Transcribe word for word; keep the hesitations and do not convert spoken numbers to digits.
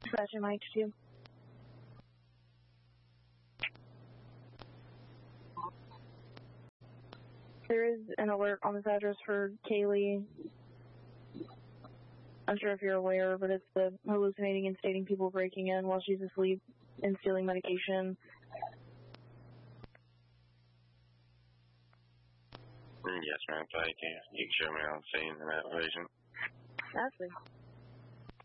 Dispatch Mike two. There is an alert on this address for Kaylee. I'm sure if you're aware, but it's the hallucinating and stating people breaking in while she's asleep and stealing medication. Yes, ma'am. Thank you. You can show me on scene in that vision. Ashley.